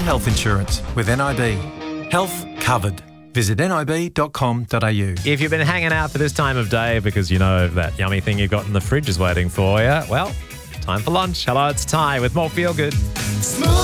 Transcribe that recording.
get health insurance with NIB. Health covered. Visit nib.com.au. If you've been hanging out for this time of day because you know that yummy thing you've got in the fridge is waiting for you, well, time for lunch. Hello, it's Ty with more Feel Good.